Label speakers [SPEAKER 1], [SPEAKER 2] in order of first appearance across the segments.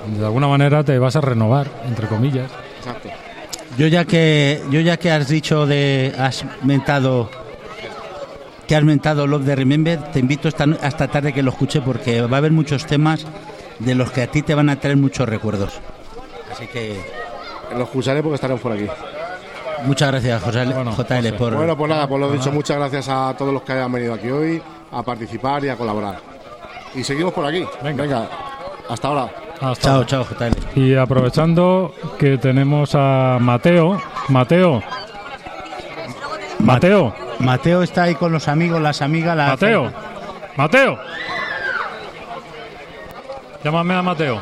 [SPEAKER 1] De alguna manera te vas a renovar, entre comillas.
[SPEAKER 2] Exacto.
[SPEAKER 3] Yo ya que has dicho has mentado Love de Remember, te invito esta tarde que lo escuche, porque va a haber muchos temas de los que a ti te van a traer muchos recuerdos. Así que
[SPEAKER 2] lo escucharé porque estaremos por aquí.
[SPEAKER 3] Muchas gracias, JL, por...
[SPEAKER 2] Bueno, pues nada, pues lo dicho, muchas gracias a todos los que hayan venido aquí hoy a participar y a colaborar. Y seguimos por aquí. Venga, hasta ahora.
[SPEAKER 3] Chao, JL.
[SPEAKER 1] Y aprovechando que tenemos a Mateo.
[SPEAKER 3] Mateo está ahí con los amigos, las amigas.
[SPEAKER 1] Mateo. Llámame a Mateo.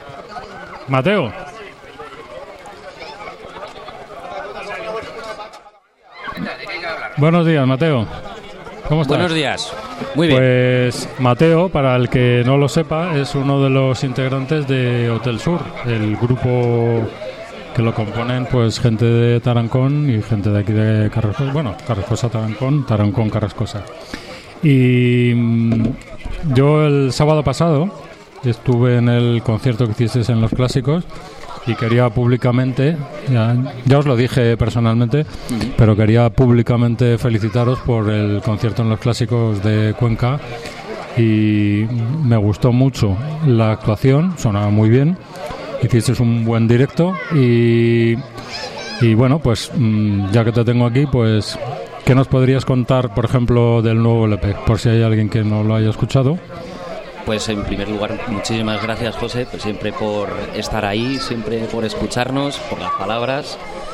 [SPEAKER 1] Buenos días, Mateo. ¿Cómo estás?
[SPEAKER 4] Buenos días. Muy bien.
[SPEAKER 1] Pues Mateo, para el que no lo sepa, es uno de los integrantes de Hotel Sur, el grupo que lo componen pues gente de Tarancón y gente de aquí de Carrascosa. Bueno, Carrascosa, Tarancón, Carrascosa. Y yo el sábado pasado estuve en el concierto que hicisteis en Los Clásicos y quería públicamente, ya os lo dije personalmente, pero quería públicamente felicitaros por el concierto en Los Clásicos de Cuenca, y me gustó mucho la actuación, sonaba muy bien, hicisteis un buen directo y bueno, pues ya que te tengo aquí, pues ¿qué nos podrías contar, por ejemplo, del nuevo LP, por si hay alguien que no lo haya escuchado?
[SPEAKER 4] Pues en primer lugar, muchísimas gracias, José, pues siempre por estar ahí, siempre por escucharnos, por las palabras,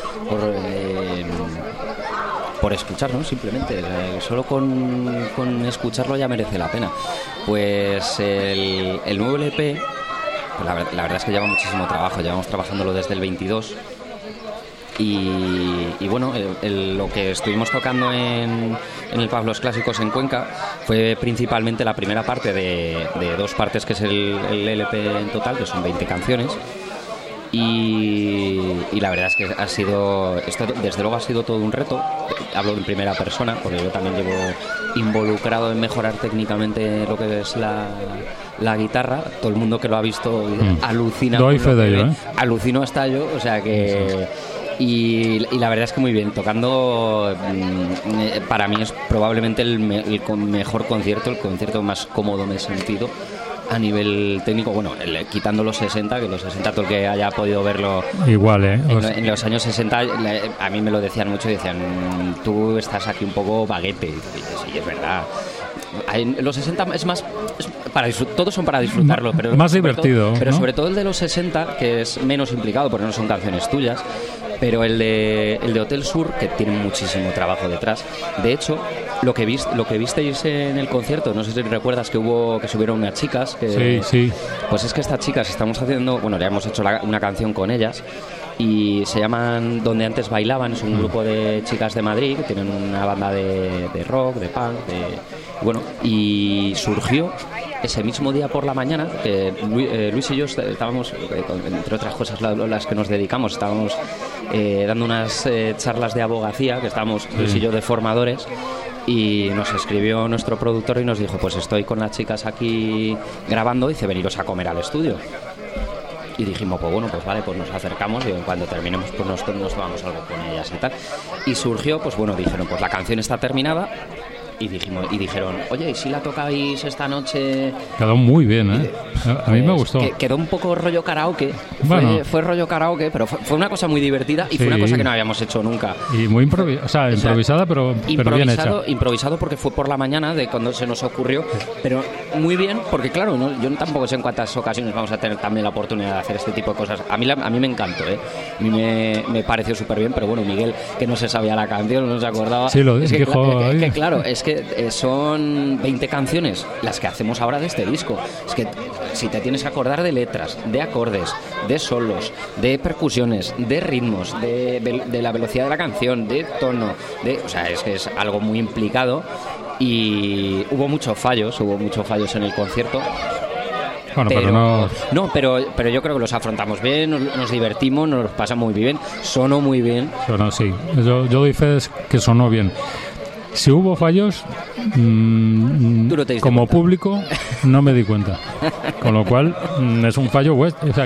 [SPEAKER 4] por escucharnos simplemente. Solo con escucharlo ya merece la pena. Pues el nuevo LP, pues la verdad es que lleva muchísimo trabajo, llevamos trabajándolo desde el 22. Y bueno, lo que estuvimos tocando en el Pub Los Clásicos en Cuenca fue principalmente la primera parte de dos partes, que es el LP en total, que son 20 canciones. Y la verdad es que esto desde luego ha sido todo un reto. Hablo en primera persona porque yo también llevo involucrado en mejorar técnicamente lo que es la guitarra. Todo el mundo que lo ha visto alucina.
[SPEAKER 1] Doy fe de ello,
[SPEAKER 4] alucino hasta yo, o sea que... Y la verdad es que muy bien, tocando para mí es probablemente el mejor concierto, el concierto más cómodo me he sentido a nivel técnico, bueno, quitando los 60, que los 60 todo el que haya podido verlo
[SPEAKER 1] igual,
[SPEAKER 4] en los años 60 a mí me lo decían mucho, decían, tú estás aquí un poco baguete, y sí, es verdad. En los 60 es más todos son para disfrutarlo, pero
[SPEAKER 1] más divertido,
[SPEAKER 4] pero
[SPEAKER 1] ¿no?
[SPEAKER 4] Sobre todo el de los 60, que es menos implicado porque no son canciones tuyas, pero el de Hotel Sur, que tiene muchísimo trabajo detrás. De hecho, lo que visteis en el concierto, no sé si recuerdas que subieron unas chicas
[SPEAKER 1] sí.
[SPEAKER 4] Pues es que estas chicas estamos haciendo, bueno, ya hemos hecho una canción con ellas y se llaman Donde Antes Bailaban. Es un grupo de chicas de Madrid que tienen una banda de rock, de punk, bueno, y surgió ese mismo día por la mañana que Luis y yo estábamos, entre otras cosas las que nos dedicamos, estábamos dando unas charlas de abogacía, que estábamos Luis y yo de formadores, y nos escribió nuestro productor y nos dijo, pues estoy con las chicas aquí grabando, dice, veniros a comer al estudio. Y dijimos, pues bueno, pues vale, pues nos acercamos y cuando terminemos pues nos tomamos algo con ellas y tal. Y surgió, pues bueno, dijeron, pues la canción está terminada. Y dijeron, oye, ¿y si la tocáis esta noche?
[SPEAKER 1] Quedó muy bien, ¿eh? A mí me gustó.
[SPEAKER 4] Quedó un poco rollo karaoke.
[SPEAKER 1] Bueno.
[SPEAKER 4] Fue rollo karaoke, pero fue una cosa muy divertida y fue una cosa que no habíamos hecho nunca.
[SPEAKER 1] Y muy improvisada, pero bien hecha.
[SPEAKER 4] Improvisado porque fue por la mañana de cuando se nos ocurrió, pero muy bien, porque claro, yo tampoco sé en cuántas ocasiones vamos a tener también la oportunidad de hacer este tipo de cosas. A mí me encantó, ¿eh? A mí me pareció súper bien, pero bueno, Miguel, que no se sabía la canción, no se acordaba.
[SPEAKER 1] Sí, lo dijo.
[SPEAKER 4] Claro, es que son 20 canciones las que hacemos ahora de este disco. Es que si te tienes que acordar de letras, de acordes, de solos, de percusiones, de ritmos, de la velocidad de la canción, de tono, o sea, es que es algo muy implicado y hubo muchos fallos en el concierto.
[SPEAKER 1] Bueno,
[SPEAKER 4] pero yo creo que los afrontamos bien, nos divertimos, nos pasamos muy bien, sonó muy bien.
[SPEAKER 1] Sonó, sí. Yo doy fe de que sonó bien. Si hubo fallos, como público, no me di cuenta. Con lo cual, es un fallo vuestro. O sea,